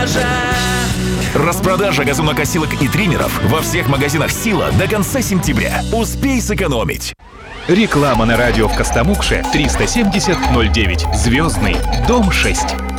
распродажа. Распродажа газонокосилок и триммеров во всех магазинах «Сила» до конца сентября. Успей сэкономить. Реклама на радио в Костомукше 370-09. Звездный, дом 6.